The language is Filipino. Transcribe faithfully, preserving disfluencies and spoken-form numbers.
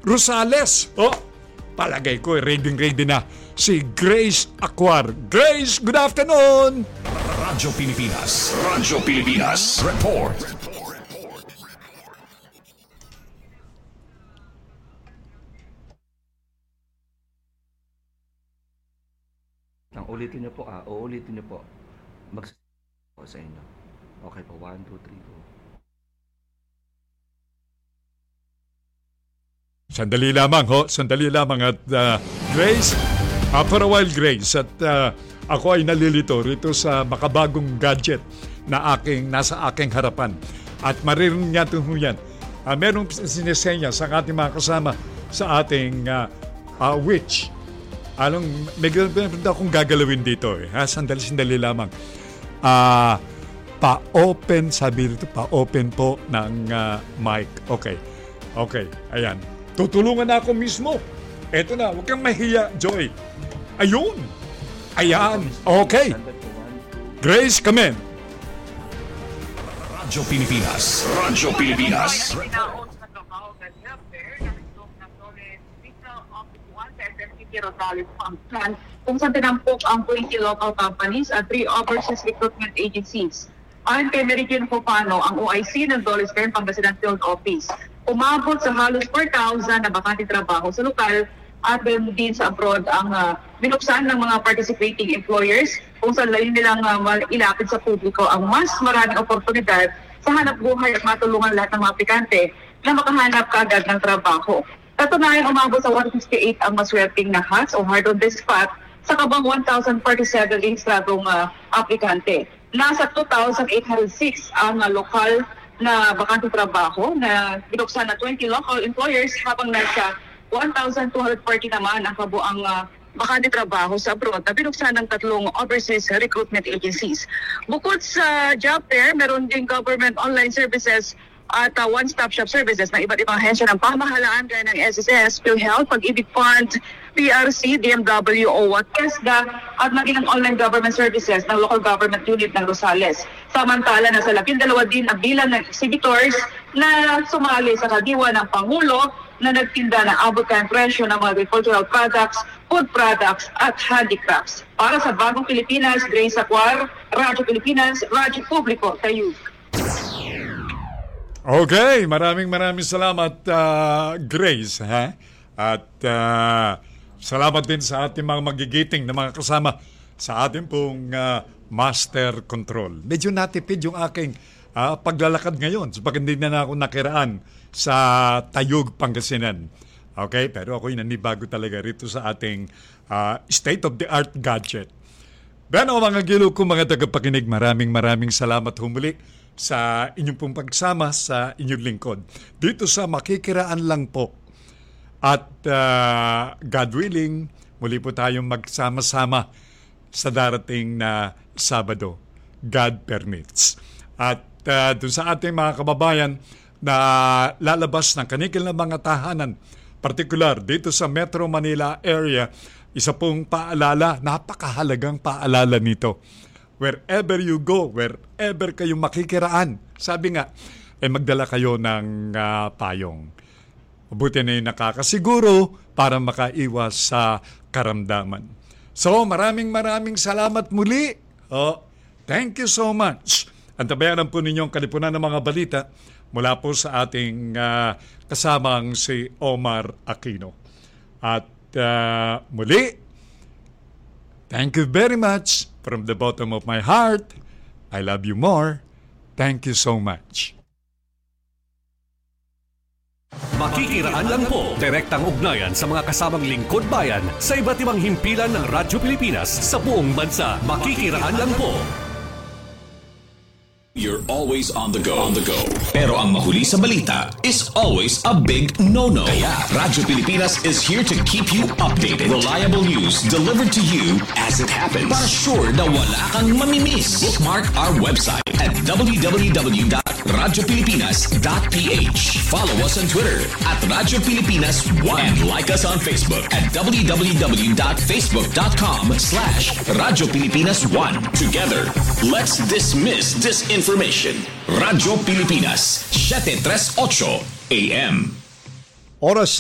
Rosales. Oh, palagay ko, ready-ready na si Grace Acuar. Grace, good afternoon! Radyo Pilipinas. Radyo Pilipinas. Report. Ang ulitin niyo po, ah, uulitin niyo po. Magsasabi po sa inyo. Okay po, one, two, three, go. Sandali lamang ho, sandali lamang at uh, Grace, uh, for a while Grace, at uh, ako ay nalilito rito sa makabagong gadget na aking, nasa aking harapan. At maririnig niya ito yan. Uh, merong sinesenya sa ating mga kasama sa ating uh, uh, witch. Anong, may gano'n akong gagalawin dito eh. Ha? Sandali, sandali lamang. Ah, uh, pa-open, sabi dito, pa-open po ng uh, mic. Okay. Okay, ayan. Tutulungan na ako mismo. Eto na, huwag kang mahiya, Joy. Ayun. Ayan. Okay. Grace, come in. Radyo Pilipinas. Radyo Pilipinas. Rosales Plan kung saan tinampok ang twenty local companies at three overseas recruitment agencies. Ayon kay Meridian Fofano, ang O I C ng Dolores Kern Pangasinan Field Office, umabot sa halos four thousand na bakante trabaho sa lokal at din sa abroad ang uh, binuksan ng mga participating employers kung saan layo nilang uh, ilapit sa publiko ang mas maraming oportunidad sa hanap buhay at matulungan lahat ng mga aplikante na makahanap kaagad ng trabaho. Katunayan, umabot sa one hundred fifty-eight ang maswerteng na hats o hard on the spot sa kabang one thousand forty-seven rehistradong uh, aplikante. Nasa two thousand eight hundred six ang uh, lokal na bakante trabaho na binuksan na twenty local employers habang nasa one thousand two hundred forty naman ang kabuang uh, bakante trabaho sa abroad na binuksan ng tatlong overseas recruitment agencies. Bukod sa job fair, meron din government online services at uh, one-stop shop services ng iba't ibang ahensya ng pamahalaan gaya ng S S S, PhilHealth, Pag-ibig Fund, P R C, D M W o TESDA at maging ang online government services ng local government unit ng Rosales. Samantala, nasa labindalawa din ang bilang ng exhibitors na sumali sa kadiwa ng Pangulo na nagtinda ng abot kayang presyo ng mga agricultural products, food products at handicrafts. Para sa Bagong Pilipinas, Grace Acuar, Radyo Pilipinas, Radyo Publiko, Tayo. Okay, maraming maraming salamat uh, Grace, ha? At uh, salamat din sa ating mga magigiting na mga kasama sa ating pong uh, master control. Medyo natipid yung aking uh, paglalakad ngayon sapagkat hindi na ako nakiraan sa Tayug, Pangasinan. Okay, pero ako'y nanibago talaga rito sa ating uh, state-of-the-art gadget. Beno mga gilo ko, mga tagapakinig, maraming maraming salamat humuli sa inyong pong pagsama sa inyong lingkod. Dito sa Makikiraan Lang Po. At uh, God willing, muli po tayong magsama-sama sa darating na Sabado. God permits. At uh, dun sa ating mga kababayan na lalabas ng kanikil na mga tahanan, partikular dito sa Metro Manila area, isa pong paalala, napakahalagang paalala nito. Wherever you go, wherever kayo makikiraan, sabi nga, eh magdala kayo ng uh, payong. Mabuti na yung nakakasiguro para makaiwas sa karamdaman. So, maraming maraming salamat muli. Oh, thank you so much. Antabayanan po ninyong kalipunan ng mga balita mula po sa ating uh, kasamang si Omar Aquino. At uh, muli, thank you very much. From the bottom of my heart, I love you more. Thank you so much. Makikiraan Lang Po, direktang ugnayan sa mga kasamang lingkod bayan sa iba't ibang himpilan ng Radyo Pilipinas sa buong bansa. Makikiraan Lang Po. You're always on the go. On the go. Pero ang mahuli sa balita is always a big no-no. Kaya Radyo Pilipinas is here to keep you updated. Reliable news delivered to you as it happens. Para sure na wala kang mamimiss. Bookmark our website at w w w dot radyo pilipinas dot p h. Follow us on Twitter at Radyo Pilipinas one and like us on Facebook at w w w dot facebook dot com slash Radyo Pilipinas one. Together, let's dismiss disinformation. Information. Radyo Pilipinas, seven thirty-eight A M. Oras